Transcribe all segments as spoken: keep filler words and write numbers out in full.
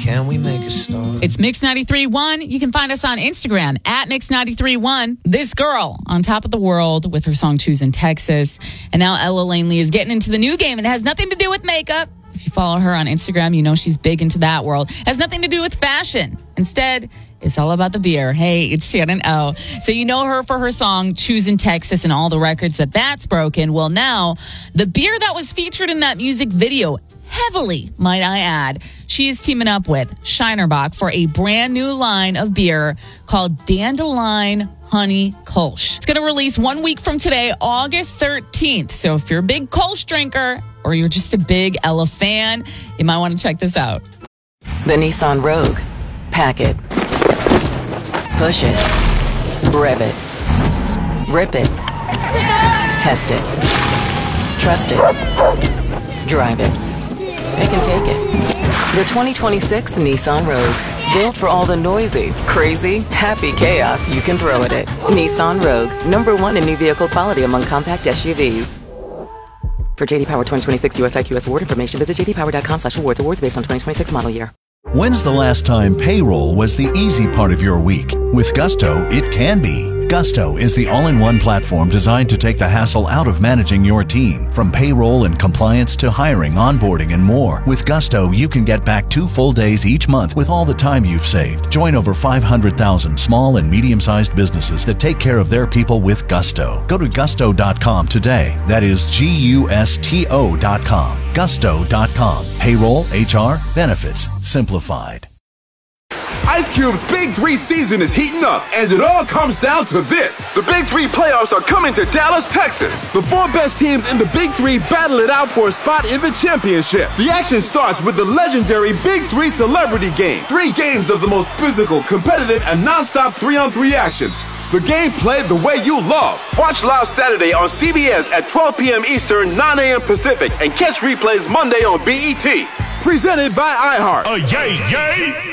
Can we make a start? It's Mix ninety-three point one. You can find us on Instagram at Mix ninety-three point one. This girl on top of the world with her song Choosing Texas. And now Ella Langley is getting into the new game and it has nothing to do with makeup. If you follow her on Instagram, you know she's big into that world. Has nothing to do with fashion. Instead, it's all about the beer. Hey, it's Shannon O. So you know her for her song Choosing Texas and all the records that that's broken. Well, now the beer that was featured in that music video, heavily, might I add, she is teaming up with Shinerbach for a brand new line of beer called Dandelion Honey Kolsch. It's going to release one week from today, August thirteenth. So if you're a big Kolsch drinker or you're just a big Ella fan, you might want to check this out. The Nissan Rogue. Pack it. Push it. Rev it. Rip it. Test it. Trust it. Drive it. Pick and take it. The twenty twenty-six Nissan Rogue. Built for all the noisy, crazy, happy chaos you can throw at it. Nissan Rogue. Number one in new vehicle quality among compact S U Vs. For J D Power twenty twenty-six U S I Q S award information, visit j d power dot com slash awards. Awards based on twenty twenty-six model year. When's the last time payroll was the easy part of your week? With Gusto, it can be. Gusto is the all-in-one platform designed to take the hassle out of managing your team. From payroll and compliance to hiring, onboarding, and more. With Gusto, you can get back two full days each month with all the time you've saved. Join over five hundred thousand small and medium-sized businesses that take care of their people with Gusto. Go to gusto dot com today. That is G U S T O dot com. gusto dot com. Payroll, H R, benefits, simplified. Ice Cube's Big Three season is heating up, and it all comes down to this. The Big Three playoffs are coming to Dallas, Texas. The four best teams in the Big Three battle it out for a spot in the championship. The action starts with the legendary Big Three Celebrity Game. Three games of the most physical, competitive, and non-stop three-on-three action. The game played the way you love. Watch live Saturday on C B S at twelve p.m. Eastern, nine a.m. Pacific, and catch replays Monday on B E T. Presented by iHeart. Oh, yay, yay!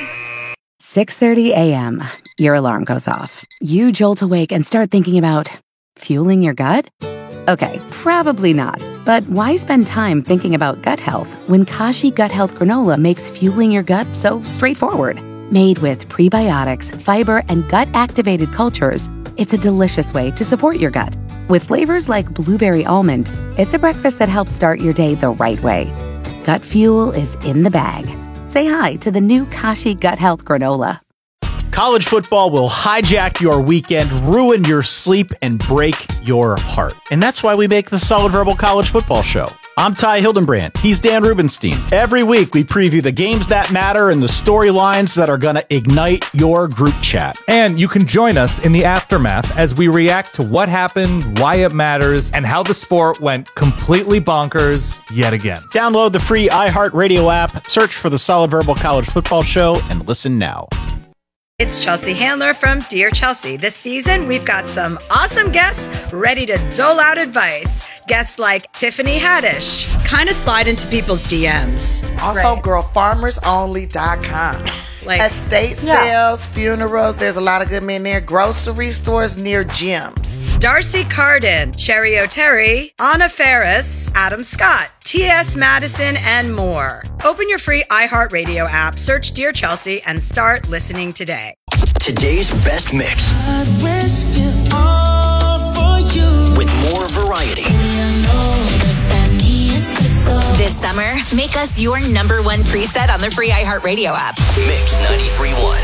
six thirty a.m. Your alarm goes off. You jolt awake and start thinking about fueling your gut? Okay, probably not. But why spend time thinking about gut health when Kashi Gut Health Granola makes fueling your gut so straightforward? Made with prebiotics, fiber, and gut-activated cultures, it's a delicious way to support your gut. With flavors like blueberry almond, it's a breakfast that helps start your day the right way. Gut fuel is in the bag. Say hi to the new Kashi Gut Health Granola. College football will hijack your weekend, ruin your sleep, and break your heart. And that's why we make the Solid Verbal College Football Show. I'm Ty Hildenbrand. He's Dan Rubenstein. Every week, we preview the games that matter and the storylines that are going to ignite your group chat. And you can join us in the aftermath as we react to what happened, why it matters, and how the sport went completely bonkers yet again. Download the free iHeartRadio app, search for the Solid Verbal College Football Show, and listen now. It's Chelsea Handler from Dear Chelsea. This season, we've got some awesome guests ready to dole out advice. Guests like Tiffany Haddish. Kind of slide into people's D Ms. Also, right. girl farmers only dot com. Like, estate yeah. sales, funerals, there's a lot of good men there. Grocery stores near gyms. Darcy Carden, Cherry O'Terry, Anna Ferris, Adam Scott, T S Madison, and more. Open your free iHeartRadio app, search Dear Chelsea, and start listening today. Today's best mix. I'd risk it all for you. With more variety. This summer, make us your number one preset on the free iHeartRadio app. Mix ninety-three point one.